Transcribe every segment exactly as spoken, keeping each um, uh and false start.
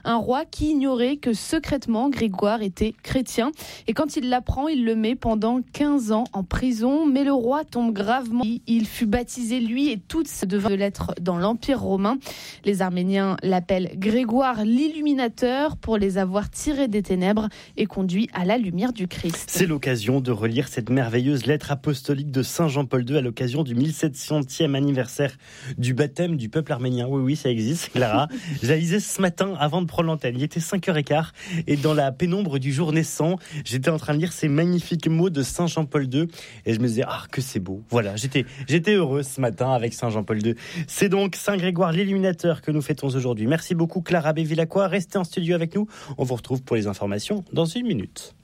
Un roi qui ignorait que secrètement Grégoire était chrétien. Et quand il l'apprend, il le met pendant quinze ans en prison. Mais le roi tombe gravement. Il fut baptisé, lui et toutes ses devaient de lettres dans l'Empire romain. Les Arméniens l'appellent Grégoire l'Illuminateur pour les avoir tirés des ténèbres et conduits à la lumière du Christ. C'est l'occasion de relire cette merveilleuse lettre apostolique de Saint Jean-Paul deux à l'occasion du mille sept centième anniversaire du baptême du peuple arménien. Oui, oui, ça existe, Clara. Je la lisais ce matin avant de prendre l'antenne. Il était cinq heures quinze et dans la pénombre du jour naissant, j'étais en train de lire ces magnifiques mots de Saint Jean-Paul deux et je me disais, ah, que c'est beau. Voilà, j'étais, j'étais heureux ce matin avec Saint Jean-Paul deux. C'est donc Saint Grégoire l'Illuminateur que nous fêtons aujourd'hui. Merci beaucoup, Clara Bévilacqua. Restez en studio avec nous. On vous retrouve pour les informations dans une minute.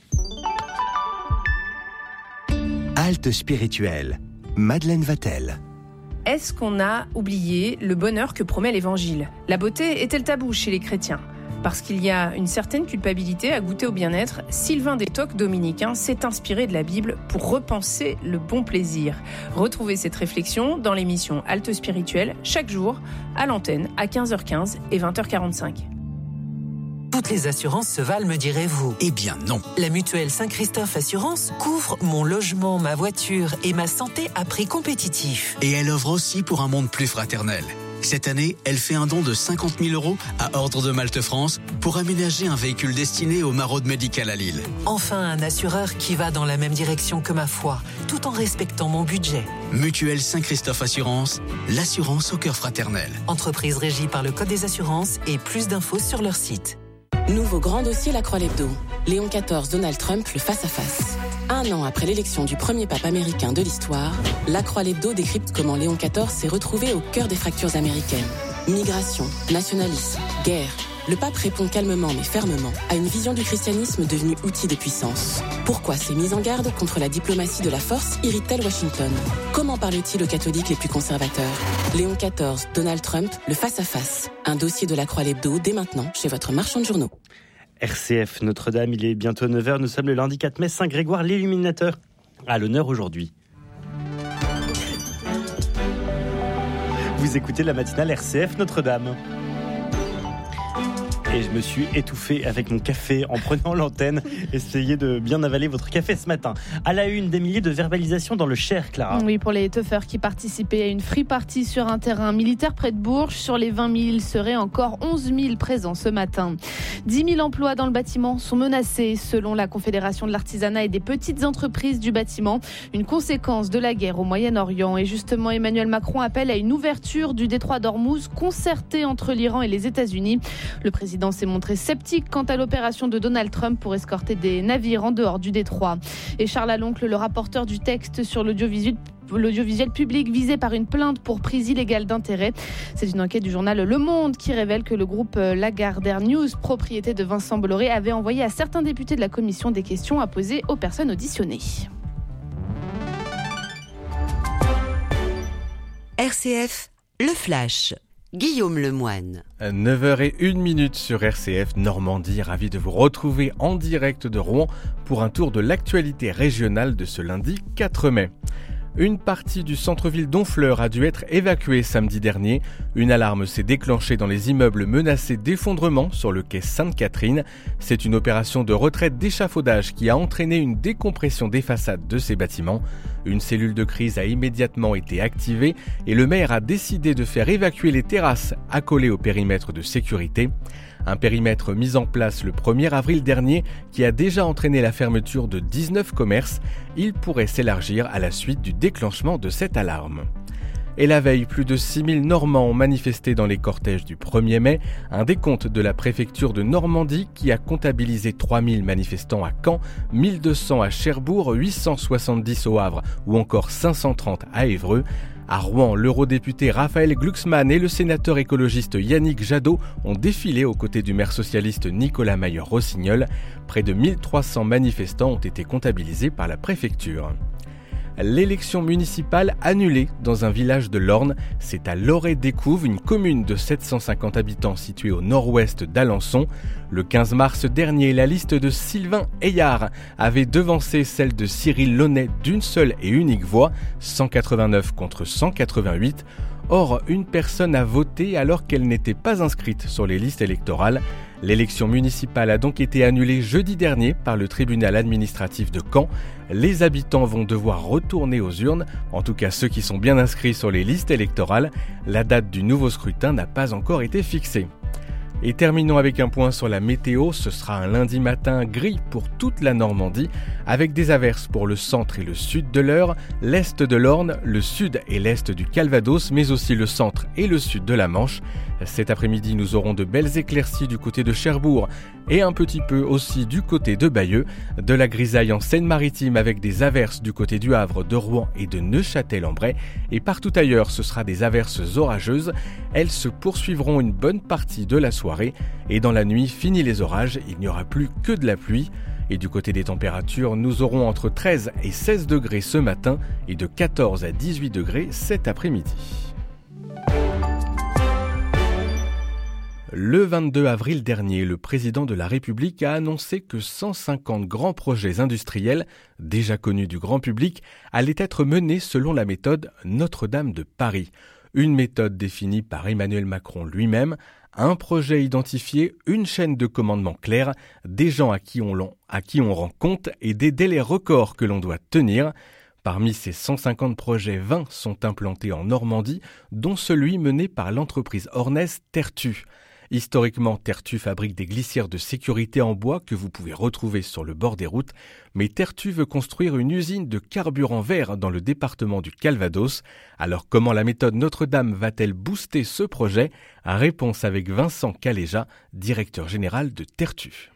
Halte spirituelle. Madeleine Vatel. Est-ce qu'on a oublié le bonheur que promet l'Évangile ? La beauté est-elle tabou chez les chrétiens ? Parce qu'il y a une certaine culpabilité à goûter au bien-être, Sylvain Détoc, dominicain, s'est inspiré de la Bible pour repenser le bon plaisir. Retrouvez cette réflexion dans l'émission Halte spirituelle, chaque jour, à l'antenne, à quinze heures quinze et vingt heures quarante-cinq. Toutes les assurances se valent, me direz-vous. Eh bien non. La mutuelle Saint-Christophe Assurance couvre mon logement, ma voiture et ma santé à prix compétitif. Et elle offre aussi pour un monde plus fraternel. Cette année, elle fait un don de cinquante mille euros à Ordre de Malte France pour aménager un véhicule destiné au Maraude Médical à Lille. Enfin, un assureur qui va dans la même direction que ma foi, tout en respectant mon budget. Mutuelle Saint-Christophe Assurance, l'assurance au cœur fraternel. Entreprise régie par le Code des assurances et plus d'infos sur leur site. Nouveau grand dossier La Croix-Lebdo. Léon quatorze, Donald Trump, le face-à-face. Un an après l'élection du premier pape américain de l'histoire, La Croix-Lebdo décrypte comment Léon quatorze s'est retrouvé au cœur des fractures américaines. Migration, nationalisme, guerre. Le pape répond calmement mais fermement à une vision du christianisme devenue outil de puissance. Pourquoi ces mises en garde contre la diplomatie de la force irritent-elles Washington ? Comment parle-t-il aux catholiques les plus conservateurs ? Léon quatorze, Donald Trump, le face-à-face. Un dossier de La Croix-Lebdo dès maintenant chez votre marchand de journaux. R C F Notre-Dame, il est bientôt neuf heures. Nous sommes le lundi quatre mai. Saint Grégoire l'Illuminateur à l'honneur aujourd'hui. Vous écoutez la matinale R C F Notre-Dame. Et je me suis étouffé avec mon café en prenant l'antenne. Essayez de bien avaler votre café ce matin. À la une, des milliers de verbalisations dans le Cher, Clara. Oui, pour les teufeurs qui participaient à une free party sur un terrain militaire près de Bourges. Sur les vingt mille, il serait encore onze mille présents ce matin. dix mille emplois dans le bâtiment sont menacés, selon la Confédération de l'artisanat et des petites entreprises du bâtiment. Une conséquence de la guerre au Moyen-Orient. Et justement, Emmanuel Macron appelle à une ouverture du détroit d'Ormuz concertée entre l'Iran et les États-Unis. Le président s'est montré sceptique quant à l'opération de Donald Trump pour escorter des navires en dehors du détroit. Et Charles Aloncle, le rapporteur du texte sur l'audiovisuel, l'audiovisuel public visé par une plainte pour prise illégale d'intérêt. C'est une enquête du journal Le Monde qui révèle que le groupe Lagardère News, propriété de Vincent Bolloré, avait envoyé à certains députés de la commission des questions à poser aux personnes auditionnées. R C F, le Flash. Guillaume Lemoine. neuf heures zéro un sur R C F Normandie, ravi de vous retrouver en direct de Rouen pour un tour de l'actualité régionale de ce lundi quatre mai. Une partie du centre-ville d'Honfleur a dû être évacuée samedi dernier. Une alarme s'est déclenchée dans les immeubles menacés d'effondrement sur le quai Sainte-Catherine. C'est une opération de retraite d'échafaudage qui a entraîné une décompression des façades de ces bâtiments. Une cellule de crise a immédiatement été activée et le maire a décidé de faire évacuer les terrasses accolées au périmètre de sécurité. Un périmètre mis en place le premier avril dernier qui a déjà entraîné la fermeture de dix-neuf commerces. Il pourrait s'élargir à la suite du déclenchement de cette alarme. Et la veille, plus de six mille Normands ont manifesté dans les cortèges du premier mai. Un décompte de la préfecture de Normandie qui a comptabilisé trois mille manifestants à Caen, mille deux cents à Cherbourg, huit cent soixante-dix au Havre ou encore cinq cent trente à Évreux. À Rouen, l'eurodéputé Raphaël Glucksmann et le sénateur écologiste Yannick Jadot ont défilé aux côtés du maire socialiste Nicolas Mayer-Rossignol. Près de mille trois cents manifestants ont été comptabilisés par la préfecture. L'élection municipale annulée dans un village de l'Orne, c'est à Loré-Découve, une commune de sept cent cinquante habitants située au nord-ouest d'Alençon. Le quinze mars dernier, la liste de Sylvain Eyard avait devancé celle de Cyril Launay d'une seule et unique voix, cent quatre-vingt-neuf contre cent quatre-vingt-huit. Or, une personne a voté alors qu'elle n'était pas inscrite sur les listes électorales. L'élection municipale a donc été annulée jeudi dernier par le tribunal administratif de Caen. Les habitants vont devoir retourner aux urnes, en tout cas ceux qui sont bien inscrits sur les listes électorales. La date du nouveau scrutin n'a pas encore été fixée. Et terminons avec un point sur la météo. Ce sera un lundi matin gris pour toute la Normandie, avec des averses pour le centre et le sud de l'Eure, l'est de l'Orne, le sud et l'est du Calvados, mais aussi le centre et le sud de la Manche. Cet après-midi, nous aurons de belles éclaircies du côté de Cherbourg et un petit peu aussi du côté de Bayeux. De la grisaille en Seine-Maritime avec des averses du côté du Havre, de Rouen et de Neufchâtel-en-Bray. Et partout ailleurs, ce sera des averses orageuses. Elles se poursuivront une bonne partie de la soirée. Et dans la nuit, fini les orages, il n'y aura plus que de la pluie. Et du côté des températures, nous aurons entre treize et seize degrés ce matin et de quatorze à dix-huit degrés cet après-midi. Le vingt-deux avril dernier, le président de la République a annoncé que cent cinquante grands projets industriels, déjà connus du grand public, allaient être menés selon la méthode Notre-Dame de Paris. Une méthode définie par Emmanuel Macron lui-même, un projet identifié, une chaîne de commandement claire, des gens à qui on, à qui on rend compte et des délais records que l'on doit tenir. Parmi ces cent cinquante projets, vingt sont implantés en Normandie, dont celui mené par l'entreprise ornaise Tertu. Historiquement, Tertu fabrique des glissières de sécurité en bois que vous pouvez retrouver sur le bord des routes, mais Tertu veut construire une usine de carburant vert dans le département du Calvados. Alors comment la méthode Notre-Dame va-t-elle booster ce projet ? Réponse avec Vincent Caléja, directeur général de Tertu.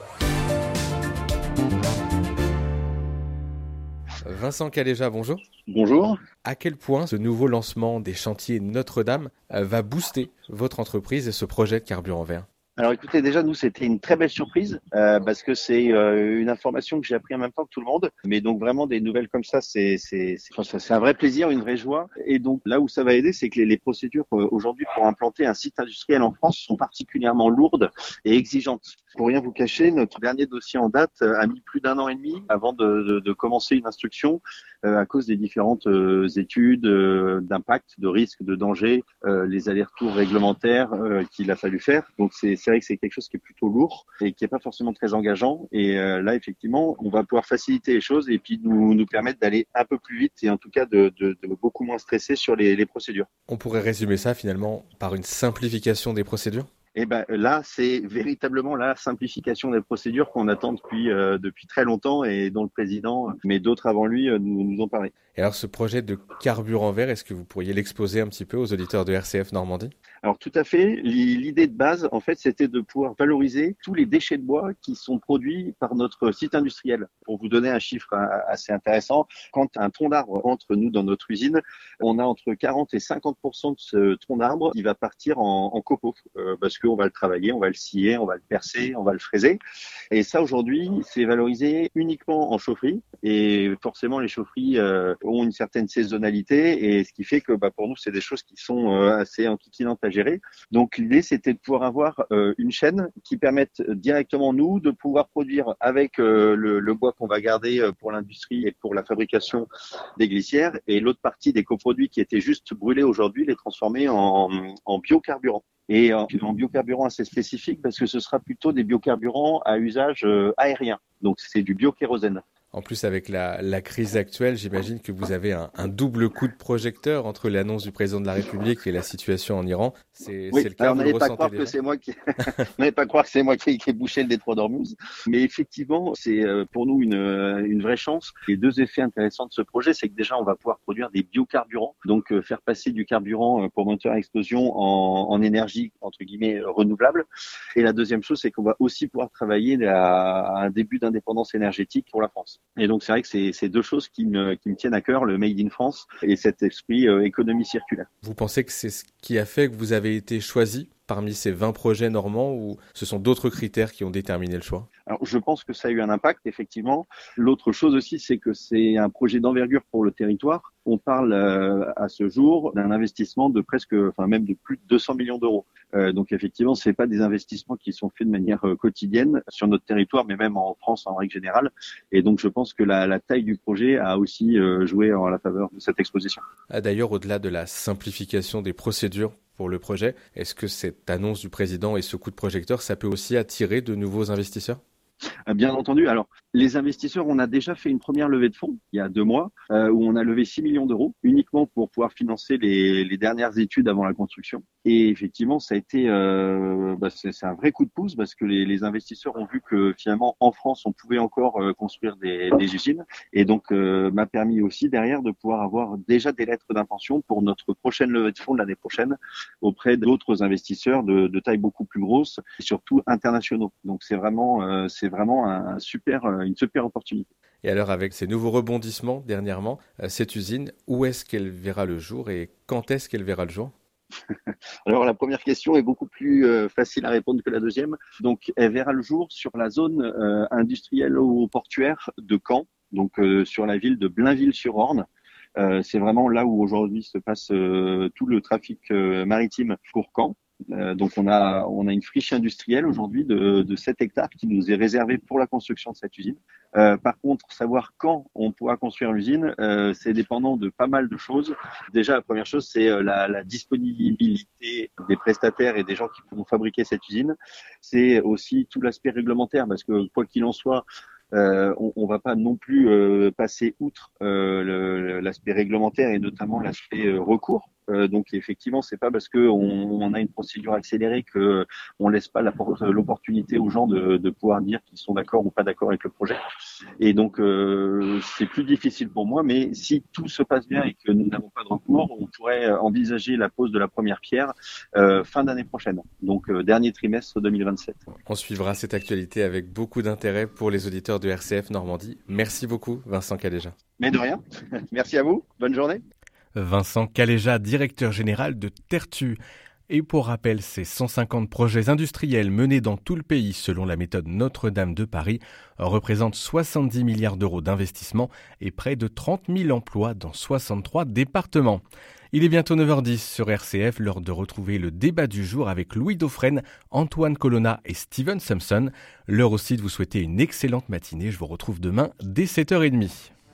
Vincent Caléja, bonjour. Bonjour. À quel point ce nouveau lancement des chantiers Notre-Dame va booster votre entreprise et ce projet de carburant vert ? Alors écoutez, déjà nous c'était une très belle surprise euh, parce que c'est euh, une information que j'ai appris en même temps que tout le monde. Mais donc vraiment des nouvelles comme ça, c'est c'est c'est, enfin, c'est un vrai plaisir, une vraie joie. Et donc là où ça va aider, c'est que les, les procédures euh, aujourd'hui pour implanter un site industriel en France sont particulièrement lourdes et exigeantes. Pour rien vous cacher, notre dernier dossier en date a mis plus d'un an et demi avant de, de, de commencer une instruction euh, à cause des différentes euh, études euh, d'impact, de risque, de danger, euh, les allers-retours réglementaires euh, qu'il a fallu faire. Donc c'est c'est vrai que c'est quelque chose qui est plutôt lourd et qui est pas forcément très engageant. Et euh, là, effectivement, on va pouvoir faciliter les choses et puis nous nous permettre d'aller un peu plus vite et en tout cas de, de, de beaucoup moins stresser sur les, les procédures. On pourrait résumer ça finalement par une simplification des procédures ? Et ben là, c'est véritablement la simplification des procédures qu'on attend depuis euh, depuis très longtemps et dont le président, mais d'autres avant lui, euh, nous, nous ont parlé. Et alors, ce projet de carburant vert, est-ce que vous pourriez l'exposer un petit peu aux auditeurs de R C F Normandie ? Alors tout à fait. L'idée de base, en fait, c'était de pouvoir valoriser tous les déchets de bois qui sont produits par notre site industriel. Pour vous donner un chiffre assez intéressant, quand un tronc d'arbre rentre nous dans notre usine, on a entre quarante et cinquante pour cent de ce tronc d'arbre qui va partir en, en copeaux, euh, parce qu'on va le travailler, on va le scier, on va le percer, on va le fraiser. Et ça, aujourd'hui, c'est valorisé uniquement en chaufferie. Et forcément, les chaufferies euh, ont une certaine saisonnalité, et ce qui fait que bah, pour nous, c'est des choses qui sont euh, assez enquiquinantes à gérer. Donc l'idée, c'était de pouvoir avoir euh, une chaîne qui permette directement, nous, de pouvoir produire avec euh, le, le bois qu'on va garder pour l'industrie et pour la fabrication des glissières, et l'autre partie des coproduits qui étaient juste brûlés aujourd'hui, les transformer en, en biocarburant. Et en, en biocarburant assez spécifique, parce que ce sera plutôt des biocarburants à usage euh, aérien. Donc c'est du biokérosène. En plus, avec la, la crise actuelle, j'imagine que vous avez un, un double coup de projecteur entre l'annonce du président de la République et la situation en Iran. C'est, oui, c'est le cas, alors vous n'allez le pas ressentez croire déjà. que c'est moi qui, n'allez pas croire que c'est moi qui, qui ai bouché le détroit d'Ormuz. Mais effectivement, c'est pour nous une, une vraie chance. Les deux effets intéressants de ce projet, c'est que déjà, on va pouvoir produire des biocarburants, donc euh, faire passer du carburant pour moteur à explosion en, en énergie entre guillemets renouvelable. Et la deuxième chose, c'est qu'on va aussi pouvoir travailler à, à un début d'indépendance énergétique pour la France. Et donc c'est vrai que c'est c'est deux choses qui me, qui me tiennent à cœur, le Made in France et cet esprit euh, économie circulaire. Vous pensez que c'est ce qui a fait que vous avez été choisi parmi ces vingt projets normands ou ce sont d'autres critères qui ont déterminé le choix ? Alors, je pense que ça a eu un impact, effectivement. L'autre chose aussi, c'est que c'est un projet d'envergure pour le territoire. On parle euh, à ce jour d'un investissement de presque, enfin même de plus de deux cents millions d'euros. Euh, donc effectivement, c'est pas des investissements qui sont faits de manière euh, quotidienne sur notre territoire, mais même en France en règle générale. Et donc je pense que la, la taille du projet a aussi euh, joué en la faveur de cette exposition. Ah, d'ailleurs, au-delà de la simplification des procédures pour le projet, est-ce que cette annonce du président et ce coup de projecteur, ça peut aussi attirer de nouveaux investisseurs ? Bien entendu. Alors, les investisseurs, on a déjà fait une première levée de fonds il y a deux mois euh, où on a levé six millions d'euros uniquement pour pouvoir financer les, les dernières études avant la construction. Et effectivement, ça a été, euh, bah c'est, c'est un vrai coup de pouce parce que les, les investisseurs ont vu que finalement en France, on pouvait encore euh, construire des, des usines. Et donc, euh, m'a permis aussi derrière de pouvoir avoir déjà des lettres d'intention pour notre prochaine levée de fonds de l'année prochaine auprès d'autres investisseurs de, de taille beaucoup plus grosse et surtout internationaux. Donc, c'est vraiment, euh, c'est vraiment un super, une super opportunité. Et alors, avec ces nouveaux rebondissements dernièrement, cette usine, où est-ce qu'elle verra le jour et quand est-ce qu'elle verra le jour ? Alors, la première question est beaucoup plus euh, facile à répondre que la deuxième. Donc, elle verra le jour sur la zone euh, industrielle ou portuaire de Caen, donc euh, sur la ville de Blainville-sur-Orne. Euh, c'est vraiment là où aujourd'hui se passe euh, tout le trafic euh, maritime pour Caen. Euh, donc on a on a une friche industrielle aujourd'hui de, de sept hectares qui nous est réservée pour la construction de cette usine. Euh, par contre, savoir quand on pourra construire l'usine, euh, c'est dépendant de pas mal de choses. Déjà, la première chose, c'est la, la disponibilité des prestataires et des gens qui pourront fabriquer cette usine. C'est aussi tout l'aspect réglementaire, parce que quoi qu'il en soit, Euh, on, on va pas non plus euh, passer outre euh, le, l'aspect réglementaire et notamment l'aspect euh, recours. Euh, donc effectivement, c'est pas parce que on, on a une procédure accélérée que on laisse pas la, l'opportunité aux gens de, de pouvoir dire qu'ils sont d'accord ou pas d'accord avec le projet. Et donc euh, c'est plus difficile pour moi, mais si tout se passe bien et que nous n'avons pas de recours, on pourrait envisager la pose de la première pierre euh, fin d'année prochaine, donc euh, dernier trimestre deux mille vingt-sept. On suivra cette actualité avec beaucoup d'intérêt pour les auditeurs de R C F Normandie. Merci beaucoup, Vincent Caléja. Mais de rien. Merci à vous. Bonne journée. Vincent Caléja, directeur général de Tertu. Et pour rappel, ces cent cinquante projets industriels menés dans tout le pays selon la méthode Notre-Dame de Paris représentent soixante-dix milliards d'euros d'investissement et près de trente mille emplois dans soixante-trois départements. Il est bientôt neuf heures dix sur R C F, l'heure de retrouver le débat du jour avec Louis Dauphren, Antoine Colonna et Steven Simpson. L'heure aussi de vous souhaiter une excellente matinée. Je vous retrouve demain dès sept heures trente.